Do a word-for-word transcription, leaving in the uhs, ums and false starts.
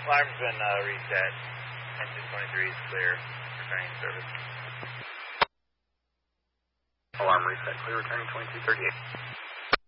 Alarm's been uh, reset. Engine twenty-three is clear. Returning service. Alarm reset. Clear returning twenty-two thirty-eight.